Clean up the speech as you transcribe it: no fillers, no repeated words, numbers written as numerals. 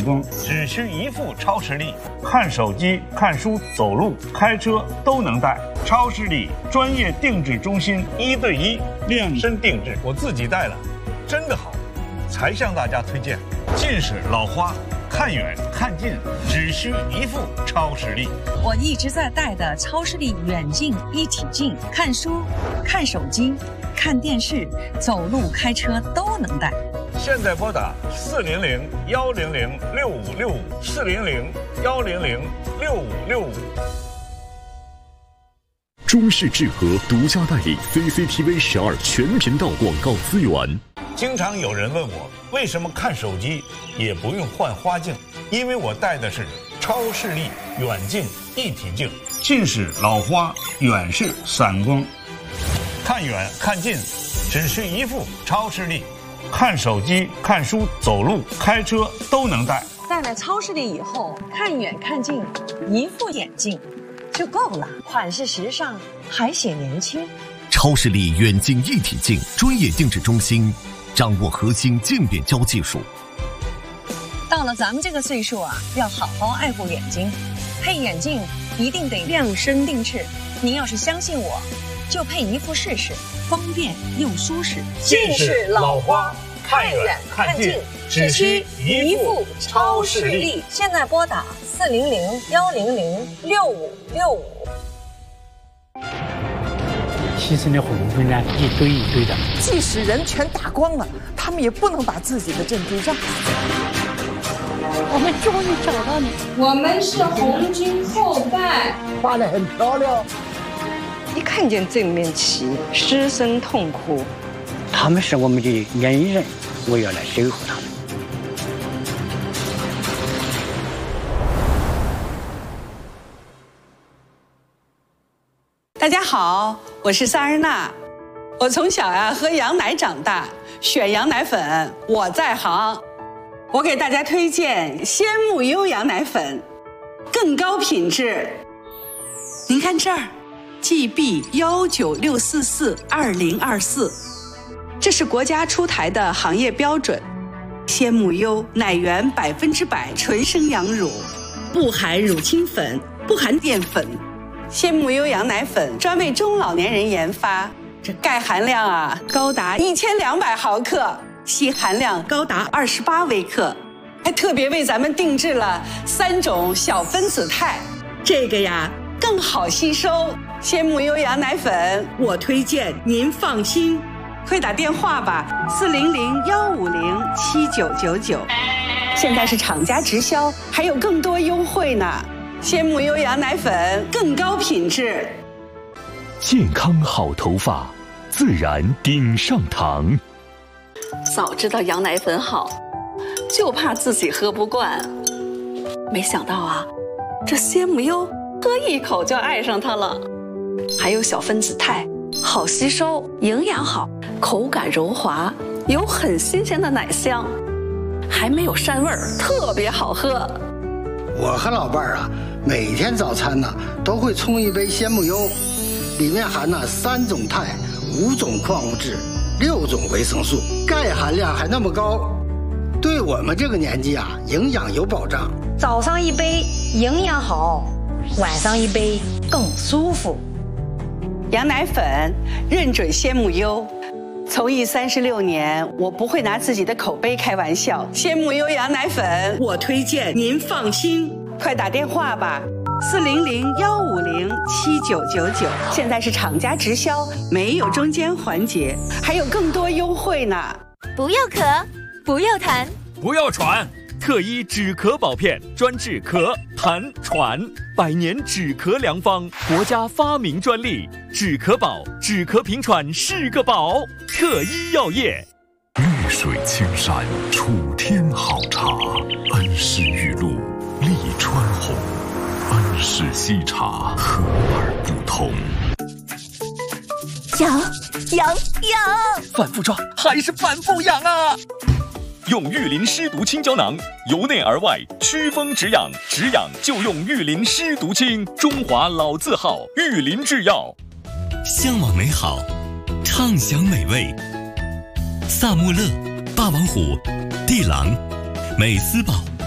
光，只需一副超视力，看手机、看书、走路、开车都能戴。超视力专业定制中心，1对1量身定制，我自己戴了，真的好，才向大家推荐。近视老花，看远看近，只需一副超视力。 我一直在戴的超视力远近一体镜，看书、看手机、看电视、走路、开车都能戴。 现在拨打400-100-6565，400-100-6565。 中视智和独家代理 CCTV 12全频道广告资源。 经常有人问我，为什么看手机也不用换花镜？因为我戴的是超视力远近一体镜，近视老花，远视散光，看远看近，只需一副超视力，看手机、看书、走路、开车都能戴。 戴了超视力以后，看远看近，一副眼镜就够了，款式时尚，还显年轻。 超视力远近一体镜专业定制中心，掌握核心渐变焦技术。 到了咱们这个岁数啊，要好好爱护眼睛，配眼镜一定得量身定制。您要是相信我，就配一副试试，方便又舒适。 近视老花，看远看近，只需一副超视力。 现在拨打400-100-6565。 其实那红灯呢，一堆一堆的， 即使人全打光了，他们也不能把自己的珍珠让。 我们终于找到你， 我们是红军后代， 画得很漂亮。 一看见这面旗，失声痛哭。 他们是我们的恩人，我要来守护他们。 大家好，我是萨日娜。我从小喝羊奶长大，选羊奶粉我在行。我给大家推荐鲜木优羊奶粉，更高品质。您看这儿 ，GB196442024，这是国家出台的行业标准。鲜木优奶源100%纯生羊乳，不含乳清粉，不含淀粉。鲜木优羊奶粉专为中老年人研发，这钙含量高达1200毫克。硒含量高达28微克，还特别为咱们定制了3种小分子肽，这个更好吸收。鲜木优羊奶粉，我推荐您放心，快打电话吧，400-150-7999，现在是厂家直销，还有更多优惠呢。鲜木优羊奶粉更高品质， 健康好头发，自然顶上堂。 早知道羊奶粉好，就怕自己喝不惯。没想到这鲜木优喝一口就爱上它了。还有小分子肽，好吸收，营养好，口感柔滑，有很新鲜的奶香，还没有膻味儿，特别好喝。 我和老伴儿每天早餐都会冲一杯鲜木优，里面含3种肽、5种矿物质、6种维生素，钙含量还那么高，对我们这个年纪营养有保障。 早上一杯营养好，晚上一杯更舒服。 羊奶粉认准鲜木优，从艺36年，我不会拿自己的口碑开玩笑。鲜木优羊奶粉，我推荐您放心，快打电话吧，400-150-7999，现在是厂家直销，没有中间环节，还有更多优惠呢。 不要咳，不要痰， 不要喘，特医止咳宝片专治咳、痰、喘，100年止咳良方，国家发明专利，止咳宝，止咳平喘是个宝。特医药业。 绿水青山楚天好茶，恩施玉露利川红，恩施西茶和而不同。 痒， 反复抓还是反复痒用玉林湿毒清胶囊，由内而外祛风止痒，止痒就用玉林湿毒清，中华老字号玉林制药。 向往美好，畅享美味。萨穆勒、霸王虎、地朗、美思宝。